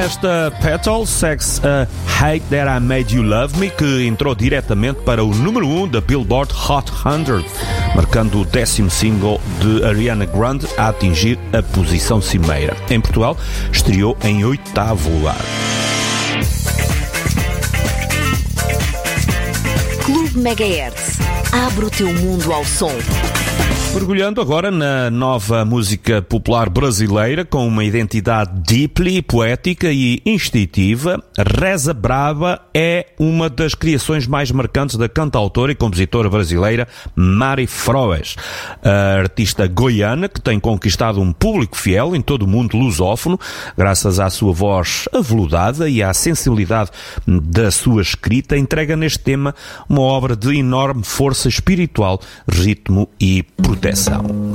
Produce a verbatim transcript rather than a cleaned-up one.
esta Petal Sex uh, Hate That I Made You Love Me, que entrou diretamente para o número um da Billboard Hot cem, marcando o décimo single de Ariana Grande a atingir a posição cimeira. Em Portugal, estreou em oitavo lugar. Clube Megahertz. Abre o teu mundo ao som. Mergulhando agora na nova música popular brasileira com uma identidade deeply poética e instintiva, Reza Brava é uma das criações mais marcantes da cantautora e compositora brasileira Mari Froes, a artista goiana que tem conquistado um público fiel em todo o mundo lusófono, graças à sua voz aveludada e à sensibilidade da sua escrita, entrega neste tema uma obra de enorme força espiritual, ritmo e proteção.